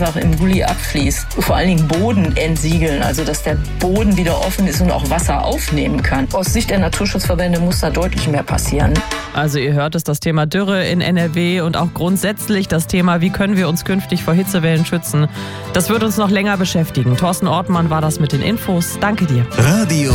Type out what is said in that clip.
einfach im Juli abfließt. Vor allen Dingen Boden entsiegeln, also dass der Boden wieder offen ist und auch Wasser aufnehmen kann. Aus Sicht der Naturschutzverbände muss da deutlich mehr passieren. Also ihr hört es, das Thema Dürre in NRW und auch grundsätzlich das Thema, wie können wir uns künftig vor Hitzewellen schützen. Das wird uns noch länger beschäftigen. Thorsten Ortmann war das mit den Infos. Danke dir. Radio